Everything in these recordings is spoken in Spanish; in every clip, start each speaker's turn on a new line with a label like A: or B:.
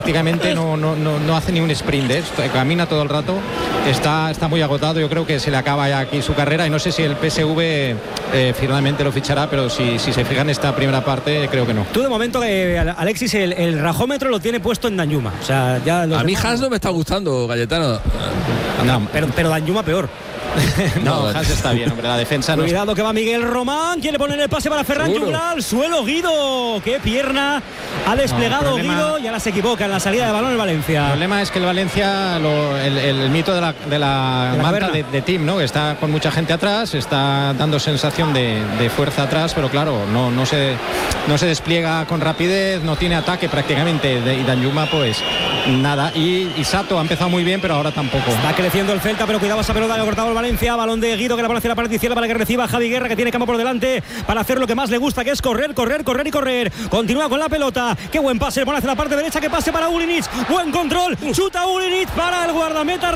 A: prácticamente no hace ni un sprint, camina todo el rato, está muy agotado. Yo creo que se le acaba ya aquí su carrera y no sé si el PSV finalmente lo fichará, pero si se fijan en esta primera parte, creo que no.
B: Tú de momento, Alexis, el rajómetro lo tiene puesto en Danjuma. O sea, ya
C: a mí Haas no me está gustando, Cayetano.
B: No, pero Danjuma peor.
A: No, Haas está bien, hombre, la defensa no.
B: Cuidado que va Miguel Román, quiere poner el pase para Ferran Juglar, suelo Guido, qué pierna ha desplegado Guido y ahora se equivoca en la salida de balón el Valencia.
A: El problema es que el Valencia, el mito de la manta de Team, ¿no? Está con mucha gente atrás, está dando sensación de fuerza atrás, pero claro, no se despliega con rapidez, no tiene ataque prácticamente, y Danjuma pues nada, y Sato ha empezado muy bien, pero ahora tampoco.
B: Está creciendo el Celta, pero cuidado esa pelota que ha cortado el Valencia, balón de Guido que la pone hacia la parte izquierda para que reciba Javi Guerra, que tiene campo por delante para hacer lo que más le gusta, que es correr. Continúa con la pelota, qué buen pase, le pone hacia la parte derecha, que pase para Ulinic, buen control, chuta Ulinic para el guardameta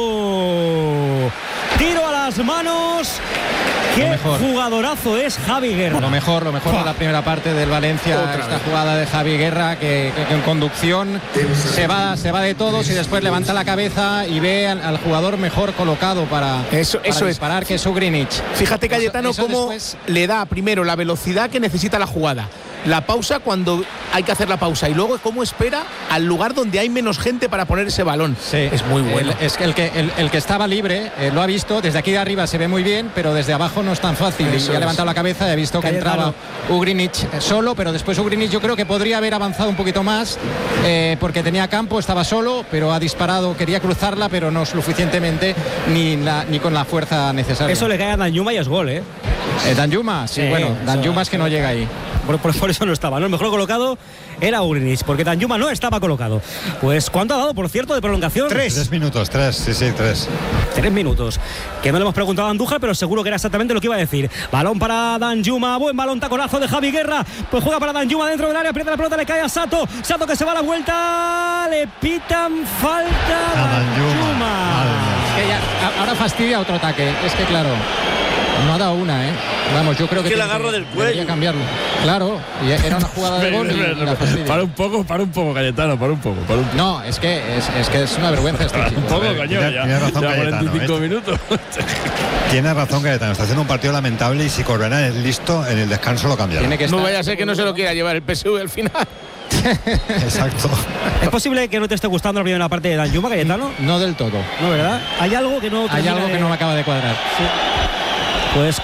B: Radu, tiro a las manos. Qué jugadorazo es Javi Guerra.
A: Lo mejor de la primera parte del Valencia, esta jugada de Javi Guerra que en conducción se va de todos y después levanta la cabeza y ve al jugador mejor colocado para disparar, que es Ugrinic.
D: Fíjate, Cayetano, cómo después le da primero la velocidad que necesita la jugada, la pausa cuando hay que hacer la pausa y luego cómo espera al lugar donde hay menos gente para poner ese balón.
A: Sí,
D: es muy bueno.
A: Es que el que estaba libre lo ha visto, desde aquí de arriba se ve muy bien, pero desde abajo no es tan fácil. Y ha levantado la cabeza y ha visto que entraba Ugrinic solo, pero después Ugrinic yo creo que podría haber avanzado un poquito más porque tenía campo, estaba solo, pero ha disparado, quería cruzarla, pero no suficientemente ni con la fuerza necesaria.
B: Eso le cae a Danjuma y es gol,
A: Danjuma, sí, bueno, Danjuma es que no llega ahí.
B: Por eso no estaba, ¿no? El mejor colocado era Ugrinic, porque Danjuma no estaba colocado. Pues ¿cuánto ha dado, por cierto, de prolongación?
E: 3 minutos, 3.
B: 3 minutos. Que no le hemos preguntado a Andújar, pero seguro que era exactamente lo que iba a decir. Balón para Danjuma, buen balón, taconazo de Javi Guerra. Pues juega para Danjuma dentro del área, aprieta la pelota, le cae a Sato. Sato que se va a la vuelta, le pitan falta a Danjuma.
A: Es que ya, ahora fastidia otro ataque, es que claro. No ha dado una, Vamos, yo creo que
F: la agarra del cuello.
A: Cambiarlo. Claro, y era una jugada de gol.
C: Para un poco, Cayetano, para un poco.
A: No, es que es una vergüenza este chico.
C: Un poco, coño,
E: tiene razón,
C: ya
E: Cayetano,
C: 45 minutos.
E: Tiene razón, Cayetano, está haciendo un partido lamentable y si Corberán es listo, en el descanso lo cambiará.
D: No vaya a ser que no se lo quiera llevar el PSV al final.
E: Exacto.
B: ¿Es posible que no te esté gustando la primera parte de Danjuma, Cayetano?
A: No del todo.
B: No, ¿verdad? Hay algo que no
A: me acaba de cuadrar.
B: Sí. Pues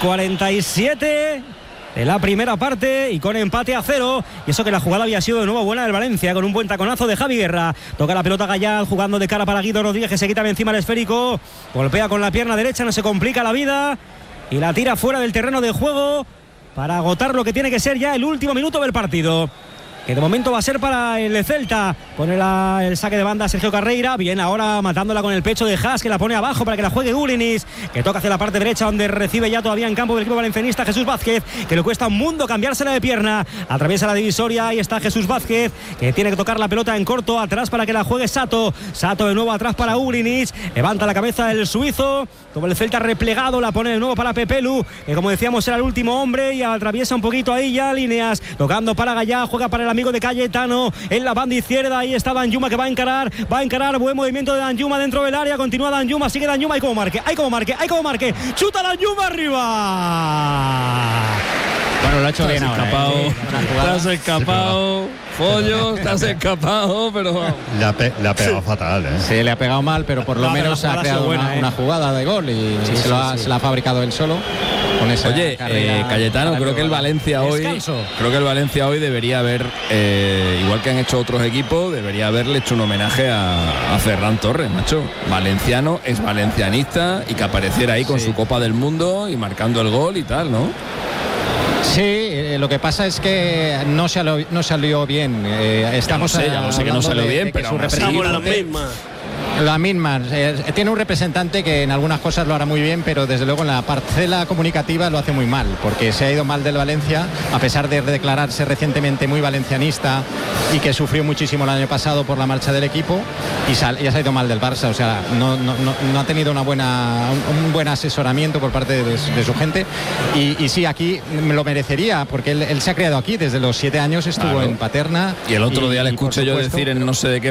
B: 47 de la primera parte y con empate a 0. Y eso que la jugada había sido de nuevo buena del Valencia, con un buen taconazo de Javi Guerra. Toca la pelota Gallán, jugando de cara para Guido Rodríguez, que se quita de encima el esférico. Golpea con la pierna derecha, no se complica la vida. Y la tira fuera del terreno de juego para agotar lo que tiene que ser ya el último minuto del partido, que de momento va a ser para el Celta. Pone el saque de banda Sergio Carreira. Bien, ahora matándola con el pecho de Haas, que la pone abajo para que la juegue Ulinic, que toca hacia la parte derecha, donde recibe ya todavía en campo del equipo valencianista Jesús Vázquez, que le cuesta un mundo cambiársela de pierna. Atraviesa la divisoria, ahí está Jesús Vázquez, que tiene que tocar la pelota en corto, atrás para que la juegue Sato. Sato de nuevo atrás para Ulinic, levanta la cabeza el suizo, como el Celta replegado, la pone de nuevo para Pepelu, que como decíamos era el último hombre, y atraviesa un poquito ahí ya líneas, tocando para Gallá, juega para el amigo de Cayetano en la banda izquierda. Ahí está Danjuma, que va a encarar, buen movimiento de Danjuma dentro del área, continúa Danjuma, sigue Danjuma, hay como marque, chuta Danjuma arriba.
A: Bueno, lo ha hecho bien ahora.
C: Te has escapado, Pollo, te has escapado, pero
E: le ha pegado fatal,
A: Sí, le ha pegado mal, pero por lo menos ha creado una jugada de gol y se la ha fabricado él solo.
C: Oye, Cayetano, creo que el Valencia hoy debería haber, igual que han hecho otros equipos, debería haberle hecho un homenaje a Ferran Torres, macho. Valenciano, es valencianista, y que apareciera ahí con su Copa del Mundo y marcando el gol y tal, ¿no?
A: Sí, lo que pasa es que no salió bien.
C: Ya lo sé que no salió bien, pero
F: estamos en la misma.
A: La misma, tiene un representante que en algunas cosas lo hará muy bien, pero desde luego en la parcela comunicativa lo hace muy mal, porque se ha ido mal del Valencia, a pesar de declararse recientemente muy valencianista y que sufrió muchísimo el año pasado por la marcha del equipo, y se ha ido mal del Barça. O sea, no ha tenido un buen asesoramiento por parte de su gente, y sí, aquí lo merecería, porque él se ha criado aquí, desde los 7 años estuvo en Paterna.
C: Y el otro día le escuché yo decir en no sé de qué